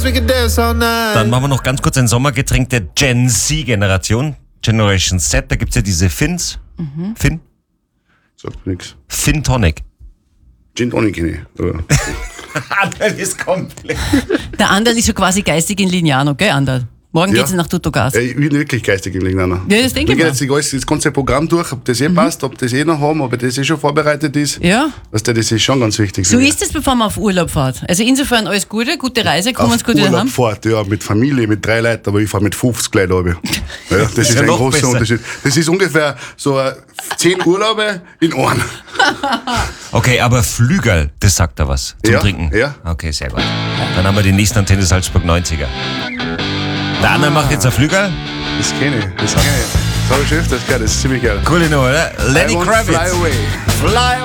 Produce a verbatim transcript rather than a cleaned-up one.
Dann machen wir noch ganz kurz ein Sommergetränk der Gen Z-Generation. Generation Z, da gibt's ja diese Finns. Mhm. Finn? Sagt mir nichts. Finn Tonic. Gin Tonic kenne ich. Aber Anderl ist komplett. Der Anderl ist schon quasi geistig in Lignano, gell, Anderl? Morgen Ja. geht's nach Tuttogas. ich bin wirklich geistig im Lignaner. Ja, das denke Wir ich gehen mir. jetzt alles, das ganze Programm durch, ob das eh passt, ob das eh noch haben, ob das eh schon vorbereitet ist. Ja. Weißt du, das ist schon ganz wichtig. So ist es, bevor man auf Urlaub fährt. Also insofern alles Gute, gute Reise, kommen Auf uns gut wieder Urlaub heim. fährt, ja, mit Familie, mit drei Leuten, aber ich fahre mit fünfzig Leuten runter. Ja, das ist ja ein noch großer besser. Unterschied. Das ist ungefähr so äh, zehn Urlaube in einem. Okay, aber Flügel, das sagt da was zum Ja, Trinken. ja. Okay, sehr gut. Dann haben wir die nächsten Antenne Salzburg neunziger. Der andere macht jetzt ein Flügel. Das kenne ich, das kenne ich. Das habe ich schon öfters gehört, das ist ziemlich geil. Cool, oder? Lenny I won't Kravitz. fly away. Fly